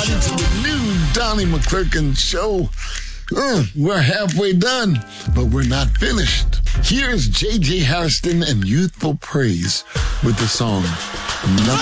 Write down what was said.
everybody, to the new Donnie McClurkin show. We're halfway done, but we're not finished. Here's J.J. Harrison and Youthful Praise with the song